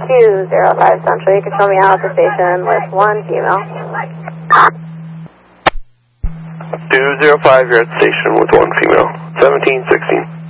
205 Central. You can show me out at the station with one female. 205, you're at the station with one female. 1716.